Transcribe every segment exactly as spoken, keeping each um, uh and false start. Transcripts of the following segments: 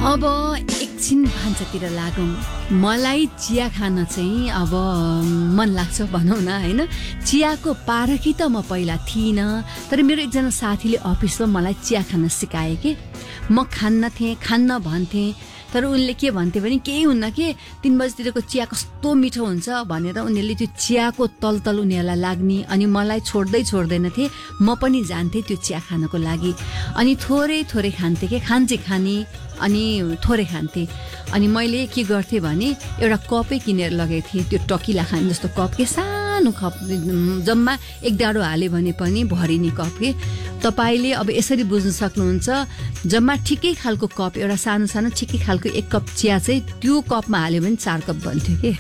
अब एकछिन भान्सातिर लागौँ। मलाई चिया खान चाहिँ अब मन लाग्छ भनौँ न होइन। चियाको पारखी त म पहिला थिइनँ, तर मेरो एकजना साथीले अफिसमा मलाई चिया खान सिकाए कि म खान्न थिएँ, खान्न भन्थेँ। तर उनले के भन्थे भने केही हुन्न के तीन बजीतिरको चिया कस्तो मिठो हुन्छ भनेर उनीहरूले त्यो चियाको तलतल उनीहरूलाई लाग्ने, अनि मलाई छोड्दै छोड्दैनथे। म पनि जान्थेँ त्यो चिया खानको लागि, अनि थोरै थोरै खान्थेँ कि खान्चे खाने अनि थोरै खान्थेँ। अनि मैले के गर्थेँ भने एउटा कपै किनेर लगेको थिएँ, त्यो टकिला खाने जस्तो कप के सानो कप, जम्मा एक डाडो हाल्यो भने पनि भरिने कप के। तपाईँले अब यसरी बुझ्न सक्नुहुन्छ, जम्मा ठिकै खालको कप, एउटा सानो सानो ठिकै खालको एक कप चिया चाहिँ त्यो कपमा हाल्यो भने चार कप बन्थ्यो कि।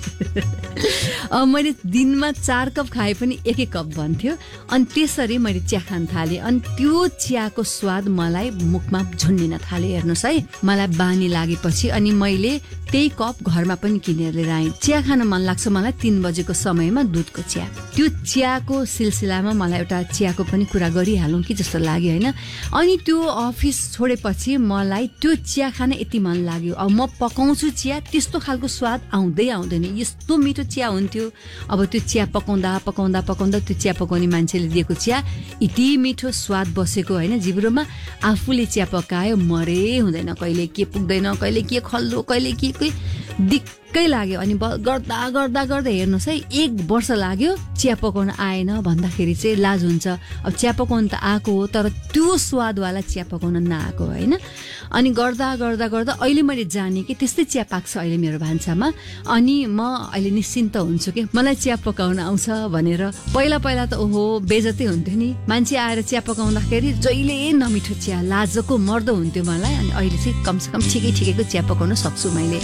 अब मैले दिनमा चार कप खाए पनि एक एक कप बन्थ्यो। अनि त्यसरी मैले चिया खान थालेँ, अनि त्यो चियाको स्वाद मलाई मुखमा झुन्डिन थाल्यो। हेर्नुहोस् है, मलाई बानी लागेपछि अनि मैले त्यही कप घरमा पनि किनेर लिएर आएँ। चिया खान मन लाग्छ मलाई तीन बजेको समयमा, दुधको चिया। त्यो चियाको सिलसिलामा मलाई एउटा चियाको पनि कुरा गरिहालौँ कि जस्तो लाग्यो होइन। अनि त्यो अफिस छोडेपछि मलाई त्यो चिया खान यति मन लाग्यो। अब म पकाउँछु चिया, त्यस्तो खालको स्वाद आउँदै आउँदैन, यस्तो मिठो चिया हुन्थ्यो। अब त्यो चिया पकाउँदा पकाउँदा पकाउँदा त्यो चिया पकाउने मान्छेले दिएको चिया यति मिठो स्वाद बसेको होइन जिब्रोमा। आफूले चिया पकायो मरे हुँदैन, कहिले के पुग्दैन, कहिले के खल्लो, कहिले के के दिक्कै लाग्यो। अनि गर्दा गर्दा गर्दा हेर्नुहोस् है, एक वर्ष लाग्यो चिया पकाउन आएन भन्दाखेरि चाहिँ लाज हुन्छ। अब चिया पकाउन त आएको हो, तर त्यो स्वादवाला चिया पकाउन नआएको होइन। अनि गर्दा गर्दा गर्दा अहिले मैले जाने कि त्यस्तै चिया पाक्छ अहिले मेरो भान्सामा। अनि म अहिले निश्चिन्त हुन्छु कि मलाई चिया पकाउन आउँछ भनेर। पहिला पहिला त ओहो बेजतै हुन्थ्यो नि, मान्छे आएर चिया पकाउँदाखेरि जहिले नमिठो चिया, लाजको मर्दो हुन्थ्यो मलाई। अनि अहिले चाहिँ कमसेकम ठिकै ठिकैको चिया पकाउन सक्छु मैले।